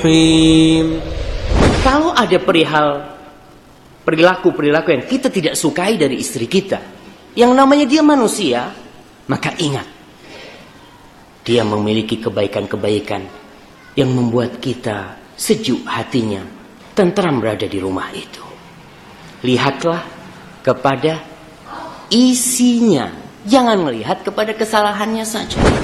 الرحيم. Kalau ada perilaku-perilaku yang kita tidak sukai dari istri kita, yang namanya dia manusia, maka ingat, dia memiliki kebaikan-kebaikan yang membuat kita sejuk hatinya, tentram berada di rumah itu. Lihatlah kepada isinya, jangan melihat kepada kesalahannya saja.